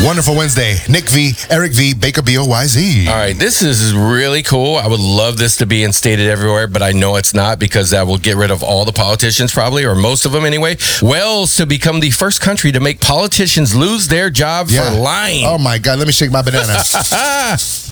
Wonderful Wednesday. Nick V, Eric V, Baker BOYZ. All right, this is really cool. I would love this to be instated everywhere, but I know it's not because that will get rid of all the politicians probably, or most of them anyway. Wales to become the first country to make politicians lose their job for lying. Oh my God, let me shake my banana.